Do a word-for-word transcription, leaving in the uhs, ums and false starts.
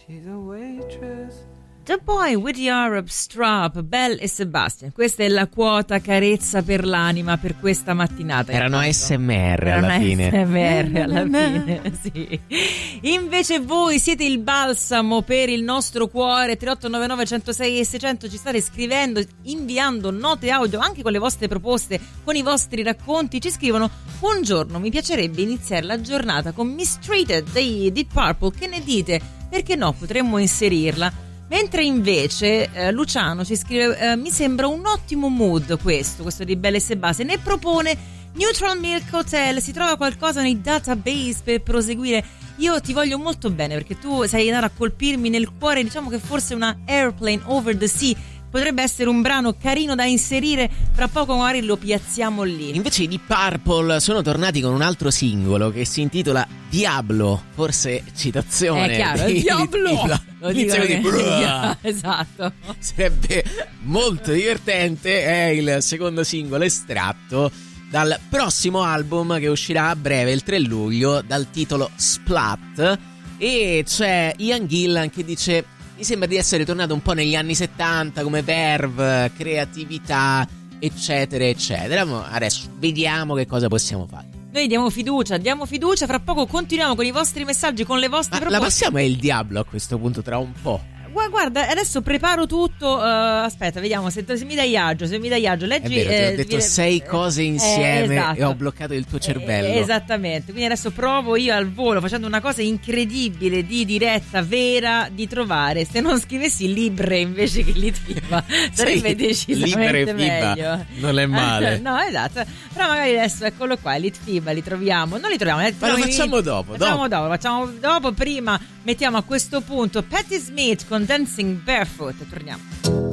She's a waitress. The Boy with the Arab Strap, Belle e Sebastian. Questa è la quota carezza per l'anima per questa mattinata. Erano A S M R alla Erano fine. A S M R alla fine, sì. Invece voi siete il balsamo per il nostro cuore. tre otto nove nove uno zero sei e seicento, ci state scrivendo, inviando note audio anche con le vostre proposte, con i vostri racconti. Ci scrivono: buongiorno, mi piacerebbe iniziare la giornata con Mistreated dei Deep Purple. Che ne dite? Perché no, potremmo inserirla. Mentre invece eh, Luciano ci scrive: eh, mi sembra un ottimo mood questo, questo di Belle e Sebastian, ne propone Neutral Milk Hotel. Si trova qualcosa nei database per proseguire? Io ti voglio molto bene perché tu sei andato a colpirmi nel cuore. Diciamo che forse una Airplane Over the Sea potrebbe essere un brano carino da inserire, fra poco magari lo piazziamo lì. Invece i Deep Purple sono tornati con un altro singolo che si intitola Diablo, forse citazione. È chiaro, di, il Diablo! Di, Lo di, dicono di, che... Esatto. Sarebbe molto divertente, è il secondo singolo estratto dal prossimo album che uscirà a breve, il tre luglio, dal titolo Splat, e c'è Ian Gillan che dice: mi sembra di essere tornato un po' negli anni settanta come verve, creatività, eccetera eccetera. Ma adesso vediamo che cosa possiamo fare. Noi diamo fiducia, diamo fiducia, fra poco continuiamo con i vostri messaggi, con le vostre Ma proposte. la passiamo è il Diablo a questo punto tra un po'. Guarda, adesso preparo tutto. Uh, aspetta, vediamo se, se mi dai agio. Se mi dai agio, leggi. È vero, eh, ti ho detto viene... sei cose insieme eh, esatto. E ho bloccato il tuo cervello. Eh, esattamente. Quindi adesso provo io al volo, facendo una cosa incredibile di diretta vera, di trovare. Se non scrivessi Libre invece che Litfiba, sarebbe sì, decisamente meglio. Non è male. No, esatto. Però magari adesso eccolo qua, Litfiba li troviamo. Non li troviamo. Li Ma lo facciamo in... dopo. Facciamo dopo. dopo. Facciamo dopo. Prima mettiamo a questo punto Patti Smith con Dancing Barefoot. Torniamo.